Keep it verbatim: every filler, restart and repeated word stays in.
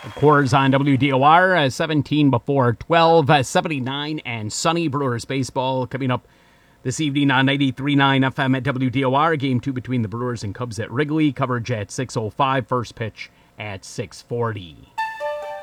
Coors on W D O R, uh, seventeen before twelve, uh, seventy-nine and sunny. Brewers baseball coming up this evening on ninety-three point nine F M at W D O R. Game two between the Brewers and Cubs at Wrigley. Coverage at six oh five. First pitch at six forty.